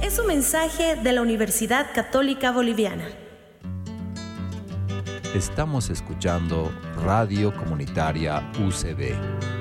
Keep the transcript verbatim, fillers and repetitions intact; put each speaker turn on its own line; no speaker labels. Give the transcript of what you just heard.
Es un mensaje de la Universidad Católica Boliviana.
Estamos escuchando Radio Comunitaria U C B.